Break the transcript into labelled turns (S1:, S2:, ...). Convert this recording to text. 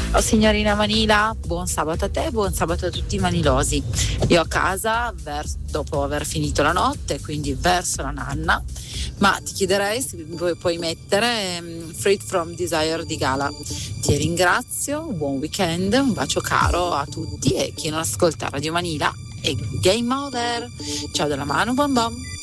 S1: Oh, signorina Manila, buon sabato a te, buon sabato a tutti i manilosi. Io a casa, dopo aver finito la notte, quindi verso la nanna, ma ti chiederei se puoi mettere Freed from Desire di Gala. Ti ringrazio, buon weekend, un bacio caro a tutti e chi non ascolta Radio Manila è Game Over. Ciao dalla Manu Bom Bom.